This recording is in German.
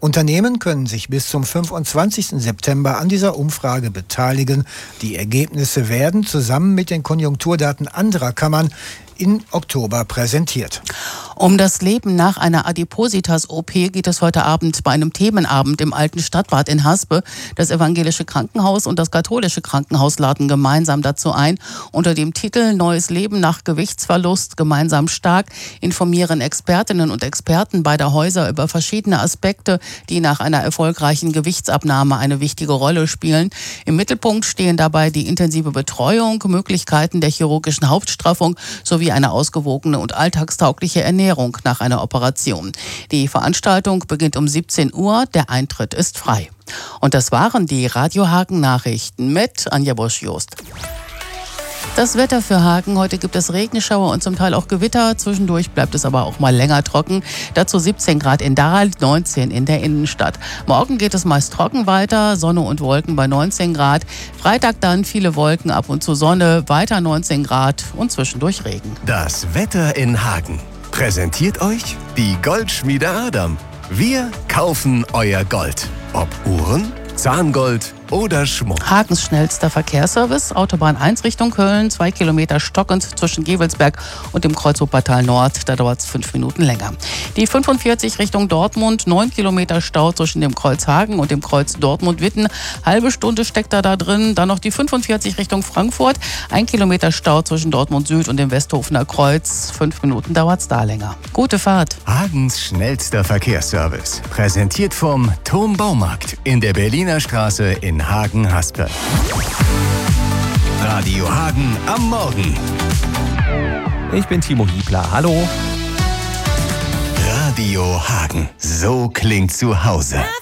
Unternehmen können sich bis zum 25. September an dieser Umfrage beteiligen. Die Ergebnisse werden zusammen mit den Konjunkturdaten anderer Kammern im Oktober präsentiert. Um das Leben nach einer Adipositas-OP geht es heute Abend bei einem Themenabend im Alten Stadtbad in Haspe. Das evangelische Krankenhaus und das katholische Krankenhaus laden gemeinsam dazu ein. Unter dem Titel Neues Leben nach Gewichtsverlust, gemeinsam stark, informieren Expertinnen und Experten beider Häuser über verschiedene Aspekte, die nach einer erfolgreichen Gewichtsabnahme eine wichtige Rolle spielen. Im Mittelpunkt stehen dabei die intensive Betreuung, Möglichkeiten der chirurgischen Hauptstraffung sowie eine ausgewogene und alltagstaugliche Ernährung nach einer Operation. Die Veranstaltung beginnt um 17 Uhr, der Eintritt ist frei. Und das waren die Radio Hagen Nachrichten mit Anja Bosch-Jost. Das Wetter für Hagen. Heute gibt es Regenschauer und zum Teil auch Gewitter. Zwischendurch bleibt es aber auch mal länger trocken. Dazu 17 Grad in Dahl, 19 in der Innenstadt. Morgen geht es meist trocken weiter. Sonne und Wolken bei 19 Grad. Freitag dann viele Wolken, ab und zu Sonne, weiter 19 Grad und zwischendurch Regen. Das Wetter in Hagen präsentiert euch die Goldschmiede Adam. Wir kaufen euer Gold. Ob Uhren, Zahngold oder Schmuck. Hagens schnellster Verkehrsservice, Autobahn 1 Richtung Köln, 2 Kilometer stockend zwischen Gevelsberg und dem Kreuz Wuppertal Nord, da dauert es 5 Minuten länger. Die 45 Richtung Dortmund, 9 Kilometer Stau zwischen dem Kreuz Hagen und dem Kreuz Dortmund-Witten, halbe Stunde steckt da drin. Dann noch die 45 Richtung Frankfurt, 1 Kilometer Stau zwischen Dortmund Süd und dem Westhofener Kreuz, 5 Minuten dauert es da länger. Gute Fahrt. Hagens schnellster Verkehrsservice, präsentiert vom Thom Baumarkt in der Berliner Straße in Hagen-Haspe. Radio Hagen am Morgen. Ich bin Timo Hiebler. Hallo. Radio Hagen. So klingt zu Hause.